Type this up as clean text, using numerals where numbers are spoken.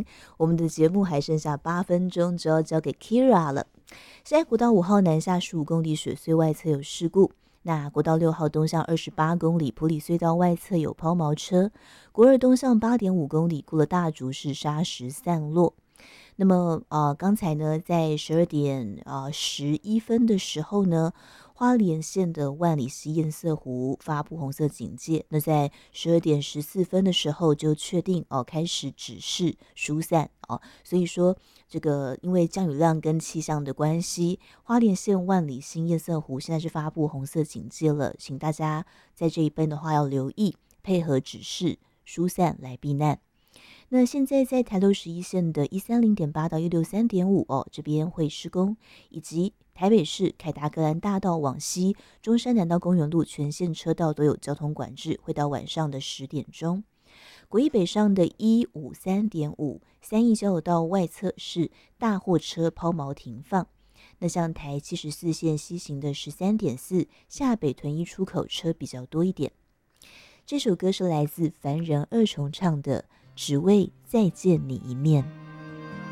听。我们的节目还剩下8分钟就要交给 Kira 了。现在国道5号南下15公里水隧外侧有事故，那国道6号东向28公里埔里隧道外侧有抛锚车，国2东向8.5公里过了大竹是砂石散落。那么刚才呢，在12点11分的时候呢，花莲县的万里溪堰塞湖发布红色警戒。那在12点14分的时候就确定开始指示疏散所以说这个因为降雨量跟气象的关系，花莲县万里溪堰塞湖现在是发布红色警戒了，请大家在这一边的话要留意，配合指示疏散来避难。那现在在台611线的130.8到163.5这边会施工，以及台北市凯达格兰大道往西中山南道公园路全线车道都有交通管制，会到晚上的10点钟。国一北上的153.5三义交流道外侧是大货车抛锚停放。那像台74线西行的13.4下北屯一出口车比较多一点。这首歌是来自凡人2重唱的只为再见你一面。